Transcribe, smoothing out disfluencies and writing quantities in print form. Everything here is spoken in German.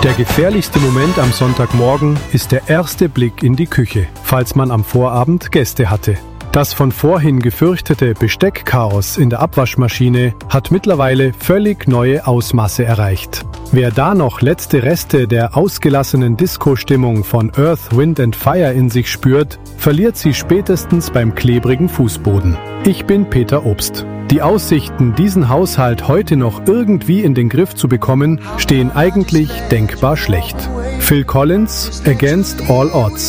Der gefährlichste Moment am Sonntagmorgen ist der erste Blick in die Küche, falls man am Vorabend Gäste hatte. Das von vorhin gefürchtete Besteckchaos in der Abwaschmaschine hat mittlerweile völlig neue Ausmaße erreicht. Wer da noch letzte Reste der ausgelassenen Disco-Stimmung von Earth, Wind and Fire in sich spürt, verliert sie spätestens beim klebrigen Fußboden. Ich bin Peter Obst. Die Aussichten, diesen Haushalt heute noch irgendwie in den Griff zu bekommen, stehen eigentlich denkbar schlecht. Phil Collins, Against All Odds.